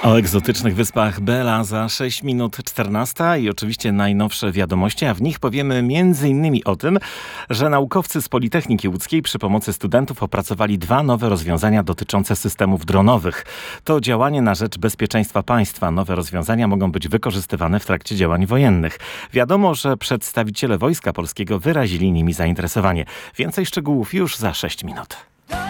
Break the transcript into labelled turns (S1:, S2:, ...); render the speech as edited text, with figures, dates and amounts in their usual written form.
S1: O egzotycznych wyspach Bela za 6 minut 14 i oczywiście najnowsze wiadomości, a w nich powiemy m.in. o tym, że naukowcy z Politechniki Łódzkiej przy pomocy studentów opracowali 2 nowe rozwiązania dotyczące systemów dronowych. To działanie na rzecz bezpieczeństwa państwa. Nowe rozwiązania mogą być wykorzystywane w trakcie działań wojennych. Wiadomo, że przedstawiciele Wojska Polskiego wyrazili nimi zainteresowanie. Więcej szczegółów już za 6 minut.